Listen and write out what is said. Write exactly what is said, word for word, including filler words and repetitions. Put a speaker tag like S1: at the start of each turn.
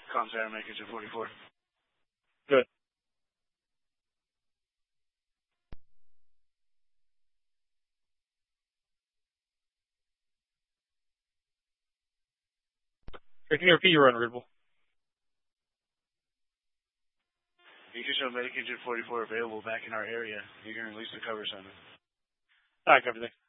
S1: Comms Aramaic Engine forty-four.
S2: Good. Can you repeat your unreadable?
S1: You can show Medic Engine forty-four available back in our area. You can release the cover center.
S2: All right, copy that.